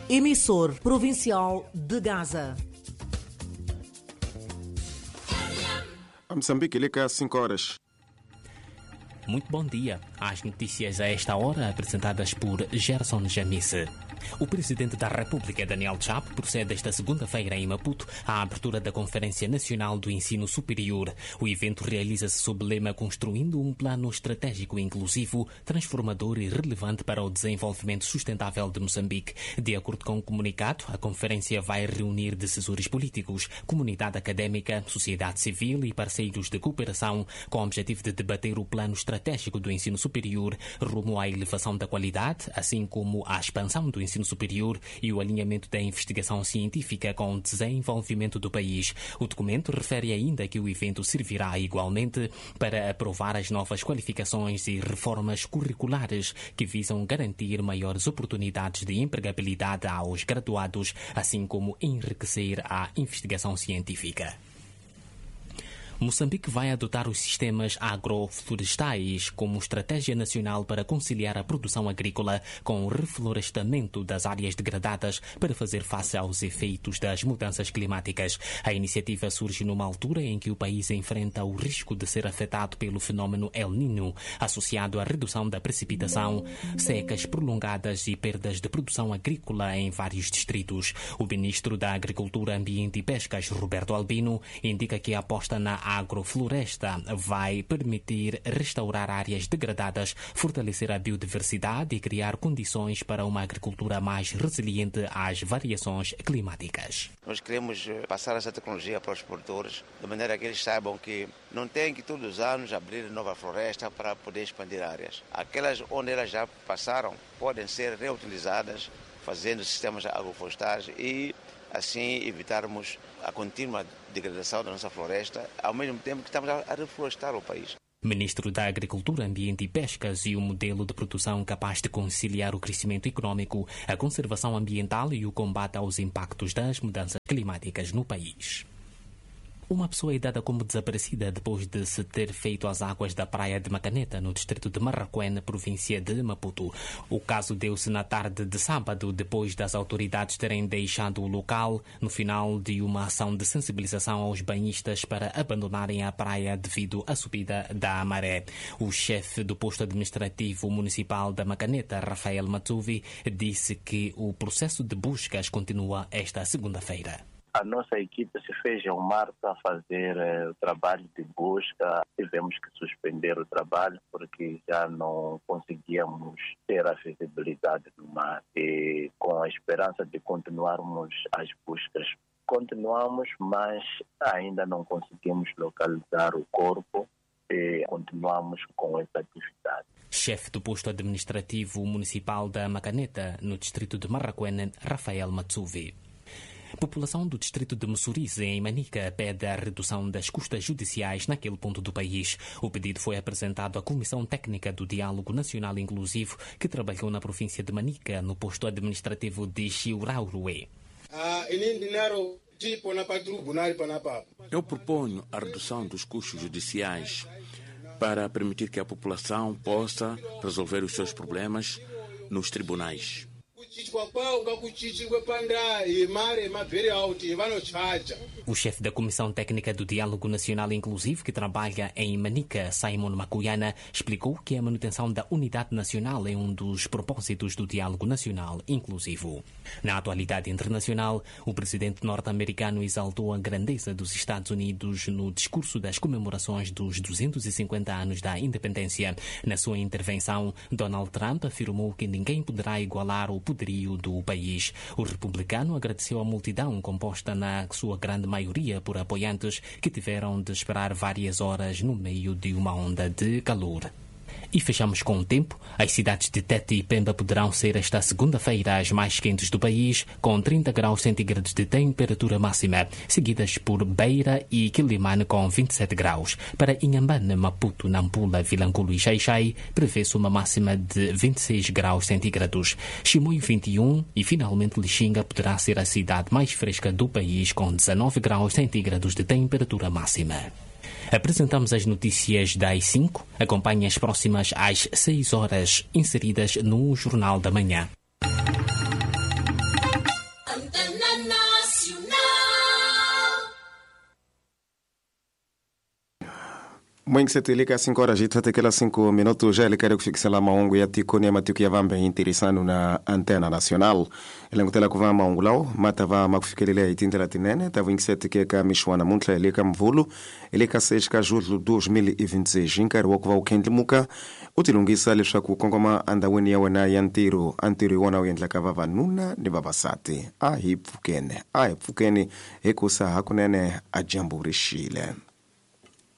Emissor provincial de Gaza. A Moçambique liga às 5 horas. Muito bom dia. As notícias a esta hora apresentadas por Gerson Jamice. O Presidente da República, Daniel Chapo, procede esta segunda-feira em Maputo à abertura da Conferência Nacional do Ensino Superior. O evento realiza-se sob o lema Construindo um Plano Estratégico Inclusivo, Transformador e Relevante para o Desenvolvimento Sustentável de Moçambique. De acordo com o comunicado, a conferência vai reunir decisores políticos, comunidade académica, sociedade civil e parceiros de cooperação, com o objetivo de debater o plano estratégico do ensino superior rumo à elevação da qualidade, assim como à expansão do ensino superior e o alinhamento da investigação científica com o desenvolvimento do país. O documento refere ainda que o evento servirá igualmente para aprovar as novas qualificações e reformas curriculares que visam garantir maiores oportunidades de empregabilidade aos graduados, assim como enriquecer a investigação científica. Moçambique vai adotar os sistemas agroflorestais como estratégia nacional para conciliar a produção agrícola com o reflorestamento das áreas degradadas para fazer face aos efeitos das mudanças climáticas. A iniciativa surge numa altura em que o país enfrenta o risco de ser afetado pelo fenómeno El Niño, associado à redução da precipitação, secas prolongadas e perdas de produção agrícola em vários distritos. O ministro da Agricultura, Ambiente e Pescas, Roberto Albino, indica que a aposta na agrofloresta vai permitir restaurar áreas degradadas, fortalecer a biodiversidade e criar condições para uma agricultura mais resiliente às variações climáticas. Nós queremos passar essa tecnologia para os produtores, de maneira que eles saibam que não tem que todos os anos abrir nova floresta para poder expandir áreas. Aquelas onde elas já passaram podem ser reutilizadas, fazendo sistemas agroflorestais e assim evitarmos a contínua degradação da nossa floresta, ao mesmo tempo que estamos a reflorestar o país. Ministro da Agricultura, Ambiente e Pescas e o modelo de produção capaz de conciliar o crescimento econômico, a conservação ambiental e o combate aos impactos das mudanças climáticas no país. Uma pessoa é dada como desaparecida depois de se ter feito às águas da praia de Macaneta, no distrito de Marraquém, província de Maputo. O caso deu-se na tarde de sábado, depois das autoridades terem deixado o local no final de uma ação de sensibilização aos banhistas para abandonarem a praia devido à subida da maré. O chefe do posto administrativo municipal da Macaneta, Rafael Matsuvi, disse que o processo de buscas continua esta segunda-feira. A nossa equipe se fez ao mar para fazer o trabalho de busca. Tivemos que suspender o trabalho porque já não conseguíamos ter a visibilidade do mar. E com a esperança de continuarmos as buscas, continuamos, mas ainda não conseguimos localizar o corpo e continuamos com essa atividade. Chefe do posto administrativo municipal da Macaneta, no distrito de Marraquém, Rafael Matsuvi. População do distrito de Mussurize, em Manica, pede a redução das custas judiciais naquele ponto do país. O pedido foi apresentado à Comissão Técnica do Diálogo Nacional Inclusivo, que trabalhou na província de Manica, no posto administrativo de Chiuraurue. Eu proponho a redução dos custos judiciais para permitir que a população possa resolver os seus problemas nos tribunais. O chefe da Comissão Técnica do Diálogo Nacional Inclusivo, que trabalha em Manica, Simon Macuyana, explicou que a manutenção da unidade nacional é um dos propósitos do Diálogo Nacional Inclusivo. Na atualidade internacional, o presidente norte-americano exaltou a grandeza dos Estados Unidos no discurso das comemorações dos 250 anos da independência. Na sua intervenção, Donald Trump afirmou que ninguém poderá igualar o poderio do país. O republicano agradeceu a multidão, composta na sua grande maioria por apoiantes que tiveram de esperar várias horas no meio de uma onda de calor. E fechamos com o tempo. As cidades de Tete e Pemba poderão ser esta segunda-feira as mais quentes do país, com 30 graus centígrados de temperatura máxima, seguidas por Beira e Quilimane com 27 graus. Para Inhambane, Maputo, Nampula, Vilanculo e Xai-Xai, prevê-se uma máxima de 26 graus centígrados. Chimoio 21 e finalmente Lixinga poderá ser a cidade mais fresca do país, com 19 graus centígrados de temperatura máxima. Apresentamos as notícias das 5. Acompanhe as próximas às 6 horas, inseridas no Jornal da Manhã. Mwingi setilika 5 horas itatekela 5 minutos já ele quer kufikisha la maongo ya tiko ni matiko ya vambe interesano na antena nacional ele ngutela kuva maongo lao matava makufikelele itindela tinene tava insetikeka mishwana muntla ele ka mvulu ele ka seshka julho 2026 inkari wakuva ukendlimuka utilungisa leswaku kongoma andaweni ya wena ya ntiro iwona uyendlaka vavanuna ni vavasati a hi pfukene ekusa hakunene a jamburishile.